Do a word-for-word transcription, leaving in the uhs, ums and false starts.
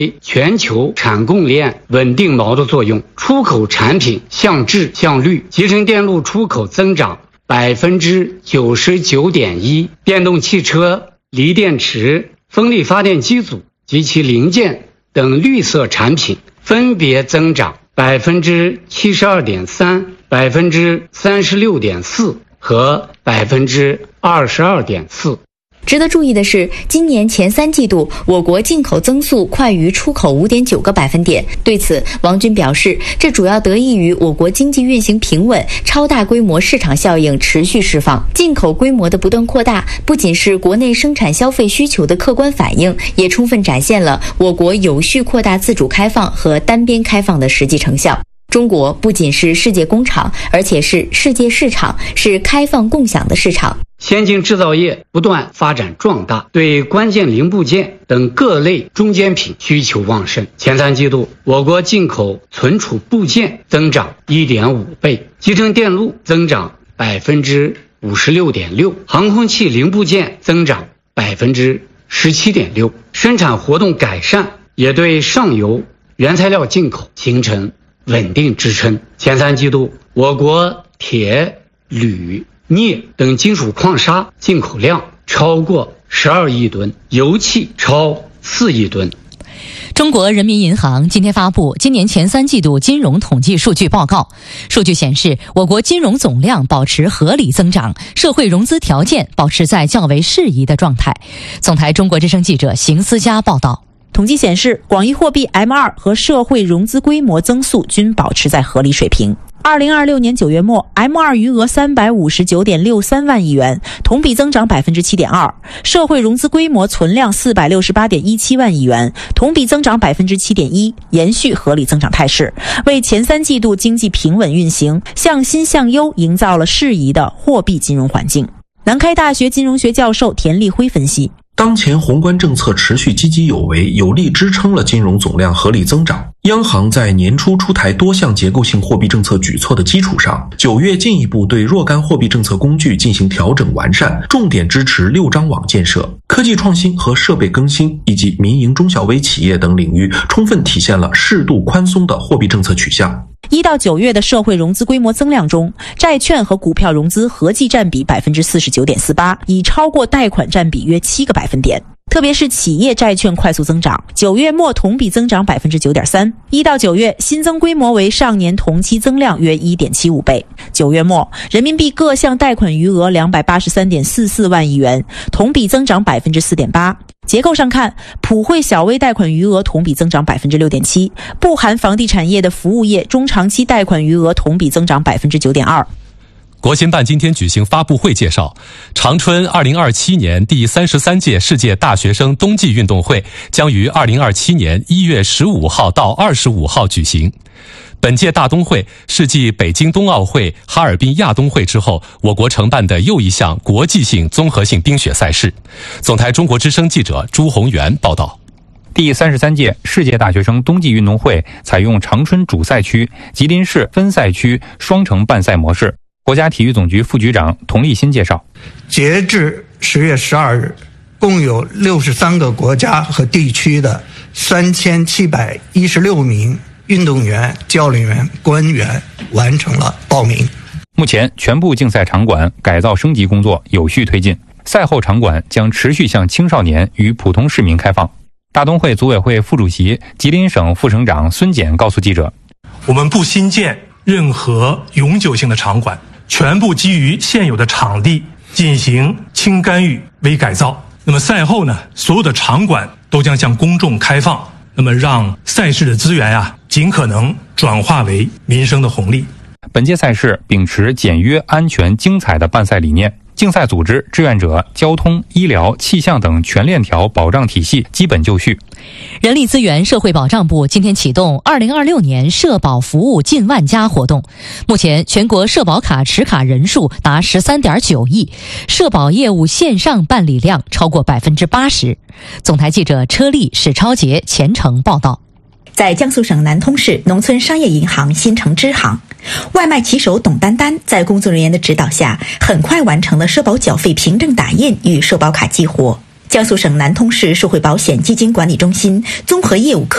全球产供链稳定锚的作用，出口产品向质向率，集成电路出口增长百分之九十九点一，电动汽车、锂电池、风力发电机组及其零件等绿色产品分别增长百分之七十二点三、百分之三十六点四和百分之二十二点四。 值得注意的是，今年前三季度我国进口增速快于出口 五点九个百分点。对此，王军表示，这主要得益于我国经济运行平稳，超大规模市场效应持续释放。进口规模的不断扩大，不仅是国内生产消费需求的客观反应，也充分展现了我国有序扩大自主开放和单边开放的实际成效。中国不仅是世界工厂，而且是世界市场，是开放共享的市场。 先进制造业不断发展壮大，对关键零部件等各类中间品需求旺盛。前三季度，我国进口存储部件增长 一点五倍，集成电路增长百分之五十六点六，航空器零部件增长百分之十七点六。生产活动改善也对上游原材料进口形成稳定支撑。前三季度，我国铁、铝、镍等金属矿砂进口量超过十二亿吨，油气超四亿吨。 中国人民银行今天发布今年前三季度金融统计数据报告，数据显示，我国金融总量保持合理增长，社会融资条件保持在较为适宜的状态。总台中国之声记者邢思佳报道。 统计显示，广义货币 M 二 和社会融资规模增速均保持在合理水平。二零二六年九月末 M 二 余额三百五十九点六三万亿元，同比增长 百分之七点二， 社会融资规模存量四百六十八点一七万亿元，同比增长 百分之七点一， 延续合理增长态势，为前三季度经济平稳运行、向新向优营造了适宜的货币金融环境。南开大学金融学教授田立辉分析， 当前宏观政策持续积极有为，有力支撑了金融总量合理增长。央行在年初出台多项结构性货币政策举措的基础上，九月进一步对若干货币政策工具进行调整完善，重点支持六张网建设、科技创新和设备更新以及民营中小微企业等领域，充分体现了适度宽松的货币政策取向。 一到九月的社会融资规模增量中，债券和股票融资合计占比 百分之四十九点四八， 已超过贷款占比约七个百分点。特别是企业债券快速增长，九月末同比增长 百分之九点三， 一到九月新增规模为上年同期增量约 一点七五倍。九月末人民币各项贷款余额 两百八十三点四四万亿元，同比增长 百分之四点八。结构上看，普惠小微贷款余额同比增长 百分之六点七， 不含房地产业的服务业中长期贷款余额同比增长 百分之九点二。 国新办今天举行发布会介绍，长春二零二七年第三十三届世界大学生冬季运动会将于二零二七年一月十五号到二十五号举行。本届大冬会是继北京冬奥会、哈尔滨亚冬会之后，我国承办的又一项国际性综合性冰雪赛事。总台中国之声记者朱宏元报道。 第三十三届世界大学生冬季运动会采用长春主赛区、吉林市分赛区双城办赛模式。国家体育总局副局长童立新介绍， 截至十月十二日，共有六十三个国家和地区的三千七百一十六名运动员、教练员、官员完成了报名。 目前，全部竞赛场馆改造升级工作有序推进，赛后场馆将持续向青少年与普通市民开放。大冬会组委会副主席、吉林省副省长孙简告诉记者， 我们不新建任何永久性的场馆，全部基于现有的场地进行轻干预、微改造。那么赛后呢，所有的场馆都将向公众开放，那么让赛事的资源啊，尽可能转化为民生的红利。 本届赛事秉持简约、安全、精彩的办赛理念，竞赛组织、志愿者、交通、医疗、气象等全链条保障体系基本就绪。 人力资源社会保障部今天启动二零二六年社保服务近万家活动。目前全国社保卡持卡人数达 十三点九亿，社保业务线上办理量超过 百分之八十。总台记者车丽、史超杰前程报道。 在江苏省南通市农村商业银行新城支行，外卖骑手董丹丹在工作人员的指导下，很快完成了社保缴费凭证打印与社保卡激活。江苏省南通市社会保险基金管理中心综合业务科